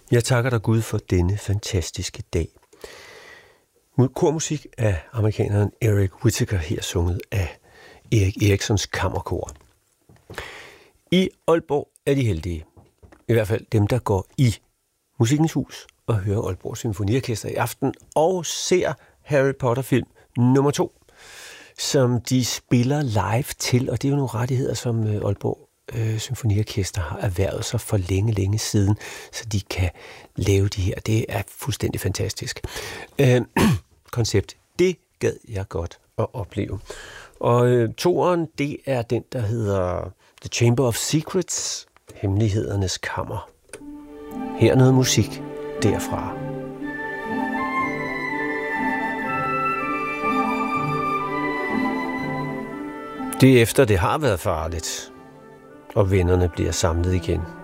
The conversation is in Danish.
Jeg takker dig Gud for denne fantastiske dag. Kormusik af amerikaneren Eric Whitacre, her sunget af Erik Erikssons Kammerkor. I Aalborg er de heldige. I hvert fald dem, der går i Musikkens Hus og hører Aalborg Symfoniorkester i aften og ser Harry Potter-film nummer 2, som de spiller live til, og det er jo nogle rettigheder, som Aalborg Symfoniorkester har erhvervet sig for længe siden, så de kan lave de her. Det er fuldstændig fantastisk koncept. Det gad jeg godt at opleve. Og toeren, det er den, der hedder The Chamber of Secrets, Hemmelighedernes Kammer. Her noget musik derfra. Det efter det har været farligt, og vennerne bliver samlet igen.